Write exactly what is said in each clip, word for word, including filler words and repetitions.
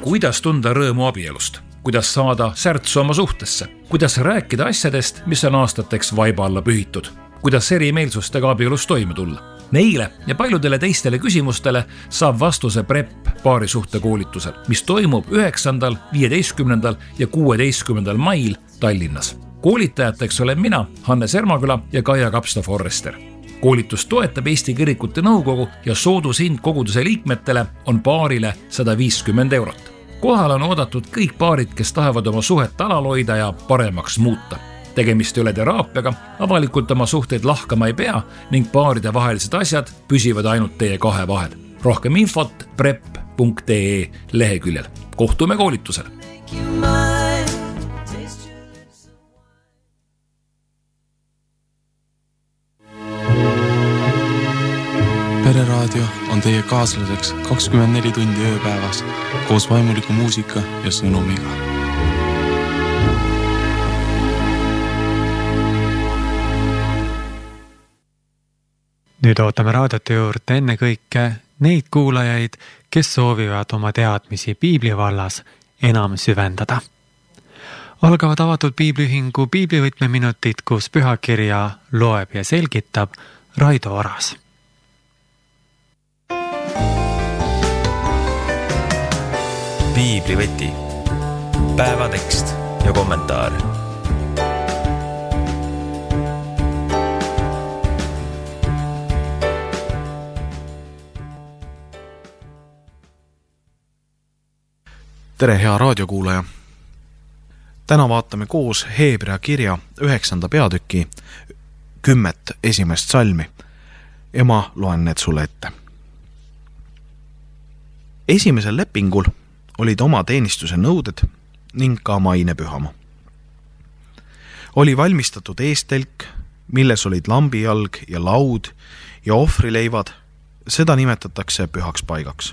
kuidas tunda rõõmu abielust, kuidas saada särtsu oma suhtesse, kuidas rääkida asjadest, mis on aastateks vaiba alla pühitud, kuidas erimeelsustega abielus toime tulla. Neile ja paljudele teistele küsimustele saab vastuse P R E P paarisuhte koolitusel, mis toimub üheksandal, viieteistkümnendal ja kuueteistkümnendal mail Tallinnas. Koolitajateks olen mina, Hannes Ermaküla ja Kaia Kapsta-Forrester. Koolitus toetab Eesti Kirikute Nõukogu ja soodushind koguduse liikmetele on paarile sada viiskümmend eurot. Kohal on oodatud kõik paarid, kes tahavad oma suhet alal hoida ja paremaks muuta. Tegemist ei ole teraapiaga, avalikult oma suhteid lahkama ei pea ning paaride vahelised asjad püsivad ainult teie kahe vahel. Rohkem infot prep punkt ee leheküljel. Kohtume koolitusel. Pereraadio on teie kaaslaseks kakskümmend neli tundi ööpäevas koos vaimuliku muusika ja sõnumiga. Nüüd ootame raadiote juurde enne kõike neid kuulajaid, kes soovivad oma teadmisi Piibli vallas enam süvendada. Algavad avatud Piibliühingu piiblivõtmeminutid, kus pühakirja loeb ja selgitab Raido Oras. Piiblivõti, päevatekst ja kommentaar. Tere, hea raadiokuulaja! Täna vaatame koos Heebrea kirja üheksanda peatüki kümmet esimest salmi ja ma loen need sulle ette. Esimesel lepingul olid oma teenistuse nõuded ning ka mainepühama. Oli valmistatud eestelk, milles olid lambijalg ja laud ja ohvrileivad, seda nimetatakse pühaks paigaks.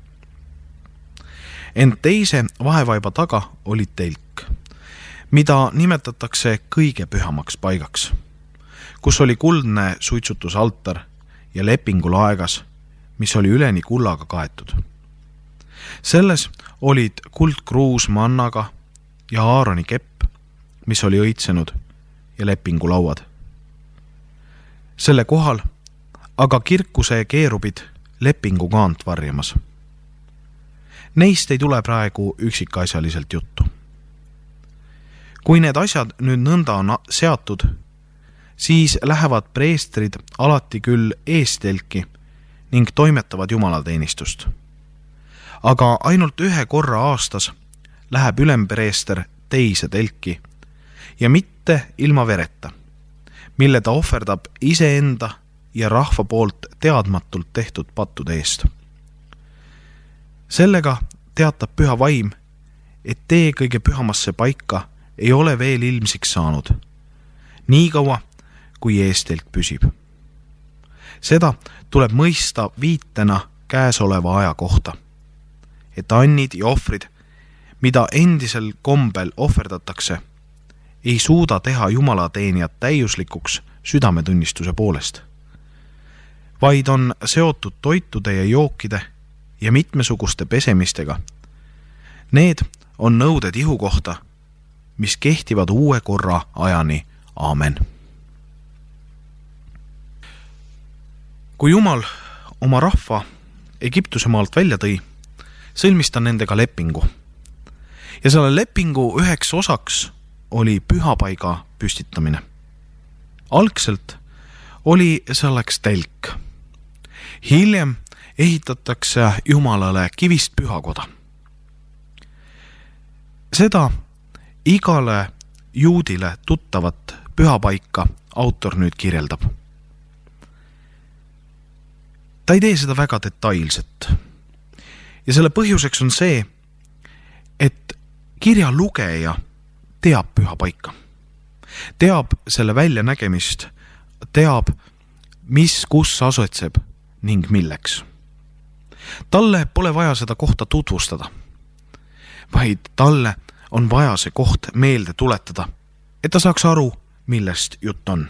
Ent teise vahevaiba taga oli telk, mida nimetatakse kõige pühamaks paigaks, kus oli kuldne suitsutusaltar ja lepingul aegas, mis oli üleni kullaga kaetud. Selles olid kuldkruus mannaga ja Aaroni kepp, mis oli õitsenud, ja lepingulauad. Selle kohal aga kirkuse keerubid lepingu kaant varjamas. Neist ei tule praegu üksikasjaliselt juttu. Kui need asjad nüüd nõnda on seatud, siis lähevad preestrid alati küll eestelki ning toimetavad jumalateenistust. Aga ainult ühe korra aastas läheb ülempreester teise telki ja mitte ilma vereta, mille ta ohverdab iseenda ja rahva poolt teadmatult tehtud pattude eest. Sellega teatab püha vaim, et tee kõige pühamasse paika ei ole veel ilmsiks saanud, nii kaua kui eestelk püsib. Seda tuleb mõista viitena käesoleva aja kohta, et annid ja ohvrid, mida endisel kombel ohverdatakse, ei suuda teha jumalateenijat täiuslikuks südametunnistuse poolest, vaid on seotud toitude ja jookide ja mitmesuguste pesemistega. Need on nõuded ihu kohta, mis kehtivad uue korra ajani. Aamen. Kui Jumal oma rahva Egiptuse maalt välja tõi, sõlmis ta nendega lepingu. Ja selle lepingu üheks osaks oli pühapaiga püstitamine. Algselt oli selleks telk. Hiljem ehitatakse Jumalale kivist pühakoda. Seda igale juudile tuttavat pühapaika autor nüüd kirjeldab. Ta ei tee seda väga detailselt. Ja selle põhjuseks on see, et kirja lugeja teab pühapaika. Teab selle väljanägemist, teab, mis kus asetseb ning milleks. Talle pole vaja seda kohta tutvustada, vaid talle on vaja see koht meelde tuletada, et ta saaks aru, millest jutt on.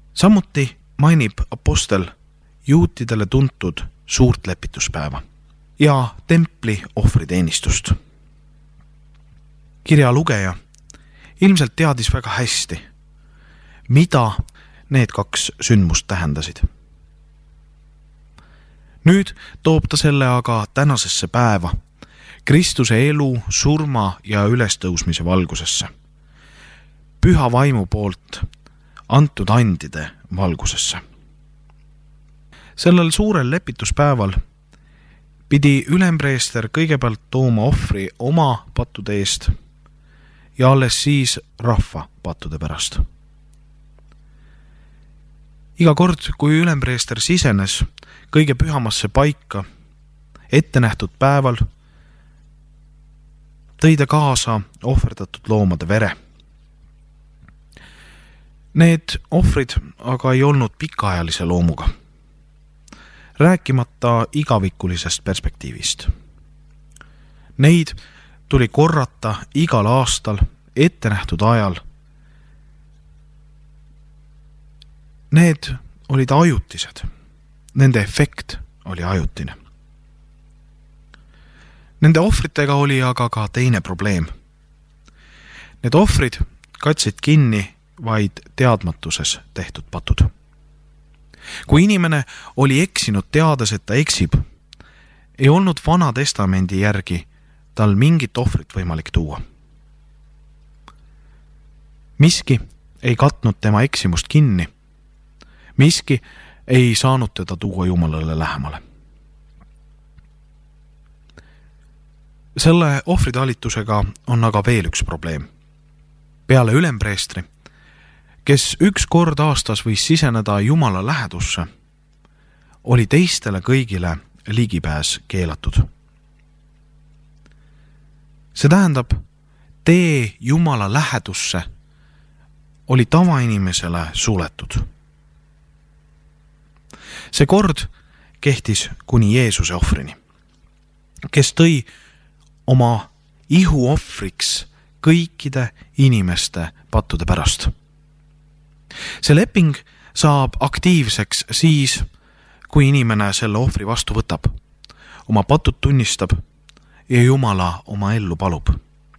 Samuti mainib apostel juutidele tuntud suurt lepituspäeva, ja templi ohvriteenistust. Kirja lugeja ilmselt teadis väga hästi, mida need kaks sündmust tähendasid. Nüüd toob ta selle aga tänasesse päeva, Kristuse elu, surma ja ülestõusmise valgusesse. Püha vaimu poolt antud andide valgusesse. Sellel suurel lepituspäeval pidi ülempreester kõigepealt tooma ohvri oma pattude eest ja alles siis rahva pattude pärast. Iga kord, kui ülempreester sisenes kõige pühamasse paika ette nähtud päeval, tõi ta kaasa ohverdatud loomade vere. Need ohvrid aga ei olnud pikaajalise loomuga, rääkimata igavikulisest perspektiivist. Neid tuli korrata igal aastal ette nähtud ajal. Need olid ajutised. Nende efekt oli ajutine. Nende ohvritega oli aga ka teine probleem. Need ohvrid katsid kinni vaid teadmatuses tehtud patud. Kui inimene oli eksinud teades, et ta eksib, ei olnud Vana Testamendi järgi tal mingit ohvrit võimalik tuua. Miski ei katnud tema eksimust kinni. Miski ei saanud teda tuua Jumalale lähemale. Selle ohvritalitusega on aga veel üks probleem. Peale ülempreestri, kes üks kord aastas võis siseneda Jumala lähedusse, oli teistele kõigile ligipääs keelatud. See tähendab, tee Jumala lähedusse oli tavainimesele suletud. See kord kehtis kuni Jeesuse ohvrini, kes tõi oma ihu ohvriks kõikide inimeste pattude pärast. See leping saab aktiivseks siis, kui inimene selle ohvri vastu võtab, oma patud tunnistab ja Jumala oma ellu palub.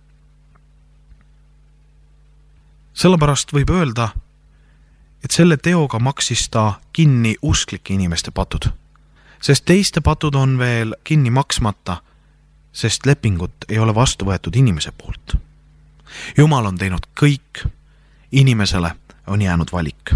Sellepärast võib öelda, et selle teoga maksis ta kinni usklike inimeste patud, sest teiste patud on veel kinni maksmata, sest lepingut ei ole vastu võetud inimese poolt. Jumal on teinud kõik, inimesele on jäänud valik.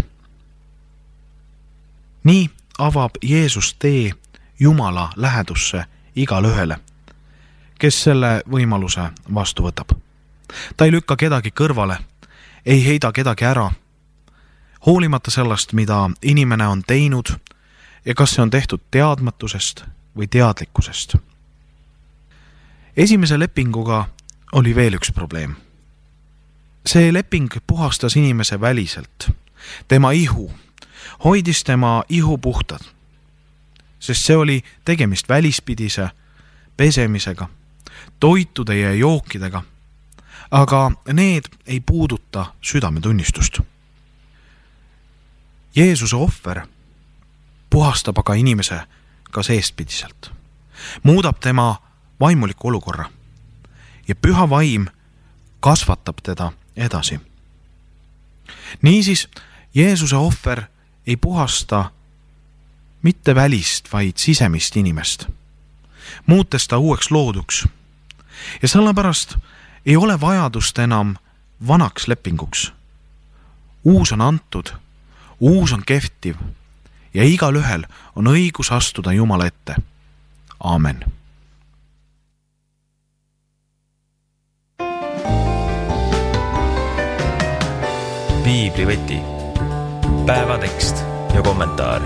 Nii avab Jeesus tee Jumala lähedusse igale ühele, kes selle võimaluse vastu võtab. Ta ei lükka kedagi kõrvale, ei heida kedagi ära, hoolimata sellest, mida inimene on teinud ja kas see on tehtud teadmatusest või teadlikkusest. Esimese lepinguga oli veel üks probleem. See leping puhastas inimese väliselt, tema ihu, hoidis tema ihu puhtad, sest see oli tegemist välispidise pesemisega, toitude ja jookidega, aga need ei puuduta südametunnistust. Jeesuse ohver puhastab aga inimese ka seestpidiselt, muudab tema vaimuliku olukorra ja püha vaim kasvatab teda edasi. Niisiis, Jeesuse ohver ei puhasta mitte välist, vaid sisemist inimest, muutes ta uueks looduks. Ja sellepärast ei ole vajadust enam vanaks lepinguks. Uus on antud, uus on kehtiv ja igal ühel on õigus astuda Jumala ette. Aamen. Piiblivõti, päevatekst ja kommentaar.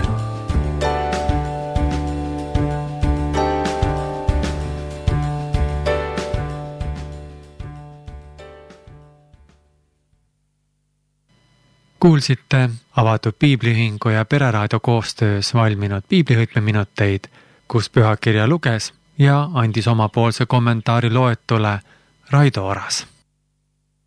Kuulsite avatud piibliühingu ja Pereraadio koostöös valminud piiblihõtmeminuteid, kus pühakirja luges ja andis omapoolse kommentaari loetule Raido Oras.